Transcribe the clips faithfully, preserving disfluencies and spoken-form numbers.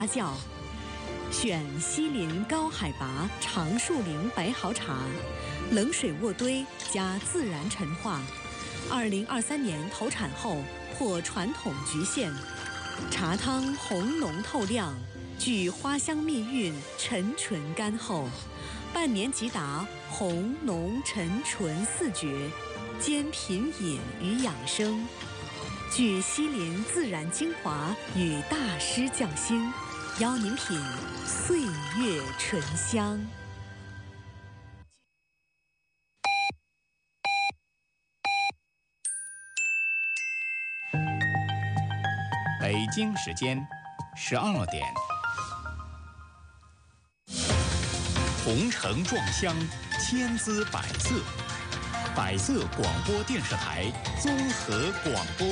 酵，选西林高海拔长树林白毫茶，冷水渥堆加自然陈化。二零二三年投产后破传统局限，茶汤红浓透亮，具花香蜜韵，沉醇甘厚，半年即达红浓沉醇四绝，兼品饮与养生，具西林自然精华与大师匠心，邀您品岁月醇香。 北京时间十二点。红橙撞香，千姿百色，百色广播电视台综合广播。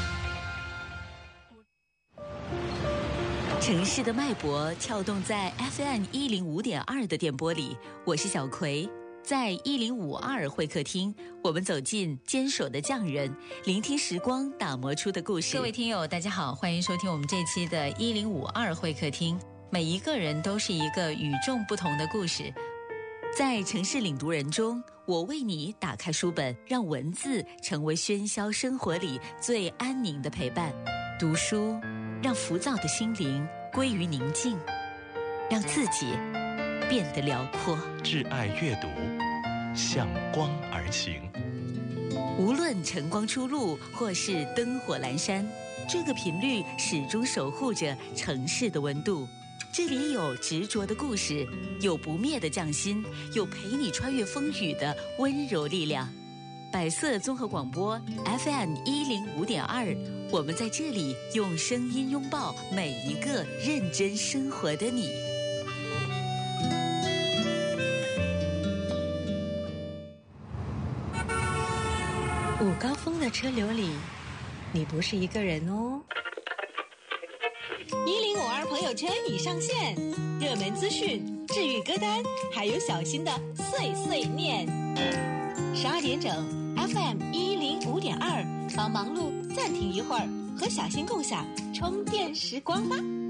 城市的脉搏跳动在 F M 一零五点二的电波里，我是小葵。在一零五二会客厅，我们走进坚守的匠人，聆听时光打磨出的故事。各位听友大家好，欢迎收听我们这期的一零五二会客厅。每一个人都是一个与众不同的故事。在城市领读人中，我为你打开书本，让文字成为喧嚣生活里最安宁的陪伴。读书让浮躁的心灵归于宁静，让自己变得辽阔。 挚爱阅读，向光而行。 无论晨光初露或是灯火阑珊，这个频率始终守护着城市的温度。这里有执着的故事，有不灭的匠心，有陪你穿越风雨的温柔力量。百色综合广播 F M 一零五点二，我们在这里用声音拥抱每一个认真生活的你。 午高峰的车流里，你不是一个人哦。一零五二朋友圈已上线，热门资讯、治愈歌单，还有小新的碎碎念。十二点整 ，F M 一零五点二，帮忙碌暂停一会儿，和小新共享充电时光吧。